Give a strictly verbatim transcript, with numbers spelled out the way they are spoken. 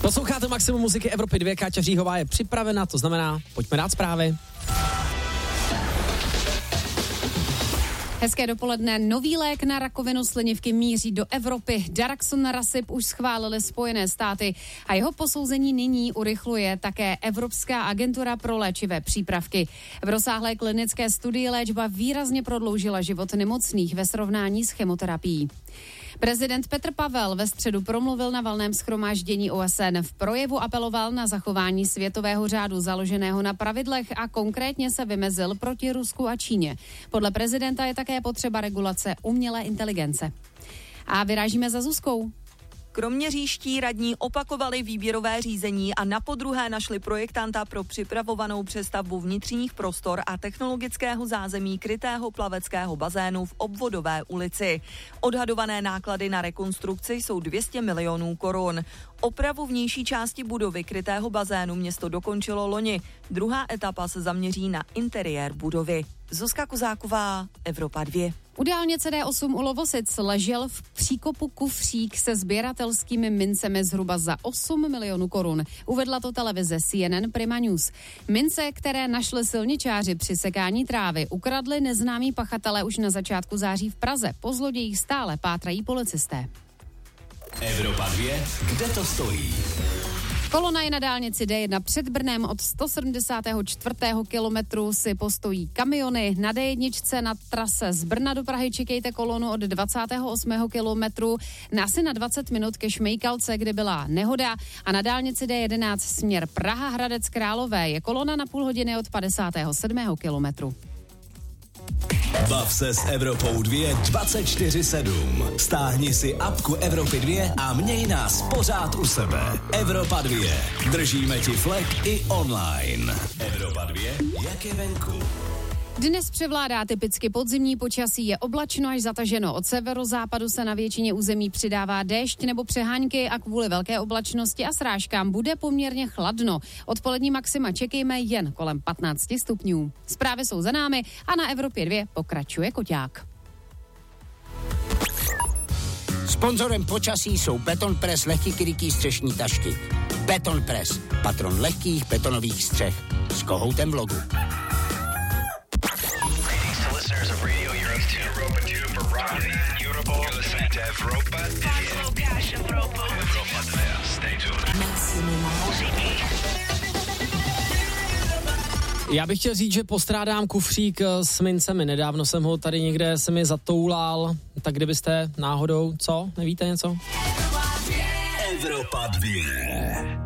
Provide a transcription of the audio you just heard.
Posloucháte Maximum muziky Evropy dva, Káťa Říhová je připravena, to znamená, pojďme dát zprávy. Hezké dopoledne. Nový lék na rakovinu slinivky míří do Evropy. Daraxonrasib už schválily Spojené státy a jeho posouzení nyní urychluje také Evropská agentura pro léčivé přípravky. V rozsáhlé klinické studii léčba výrazně prodloužila život nemocných ve srovnání s chemoterapií. Prezident Petr Pavel ve středu promluvil na valném shromáždění O S N. V projevu apeloval na zachování světového řádu založeného na pravidlech a konkrétně se vymezil proti Rusku a Číně. Podle prezidenta je také potřeba regulace umělé inteligence. A vyrážíme za Zuzkou. Kroměřížští radní opakovali výběrové řízení a napodruhé našli projektanta pro připravovanou přestavbu vnitřních prostor a technologického zázemí krytého plaveckého bazénu v Obvodové ulici. Odhadované náklady na rekonstrukci jsou dvě stě milionů korun. Opravu vnější části budovy krytého bazénu město dokončilo loni. Druhá etapa se zaměří na interiér budovy. Zuzka Kozáková, Evropa dva. U dálnice D osm u Lovosic ležel v příkopu kufřík se sběratelskými mincemi zhruba za osm milionů korun. Uvedla to televize C N N Prima News. Mince, které našli silničáři při sekání trávy, ukradli neznámí pachatelé už na začátku září v Praze. Po zlodějích stále pátrají policisté. Evropa dva, kde to stojí? Kolona je na dálnici D jedna před Brnem, od sto sedmdesátého čtvrtého kilometru si postojí kamiony. Na D jedna na trase z Brna do Prahy čekejte kolonu od dvacátého osmého kilometru na asi na dvacet minut ke Šmejkalce, kde byla nehoda. A na dálnici D jedenáct směr Praha Hradec Králové je kolona na půl hodiny od padesátého sedmého kilometru. Bav se s Evropou dva dvacet čtyři sedm. Stáhni si apku Evropy dva a měj nás pořád u sebe. Evropa dva. Držíme ti flag i online. Evropa dva, jak je venku. Dnes převládá typicky podzimní počasí, je oblačno až zataženo. Od severozápadu se na většině území přidává déšť nebo přehánky a kvůli velké oblačnosti a srážkám bude poměrně chladno. Odpolední maxima čekejme jen kolem patnáct stupňů. Zprávy jsou za námi a na Evropě dva pokračuje Koťák. Sponzorem počasí jsou Betonpress lehký krytí střešní tašky. Betonpress, patron lehkých betonových střech. S kohoutem v logu. Já bych chtěl říct, že postrádám kufřík s mincemi. Nedávno jsem ho tady někde se mi zatoulal. Tak kdybyste náhodou, co? Nevíte něco? Evropa dva.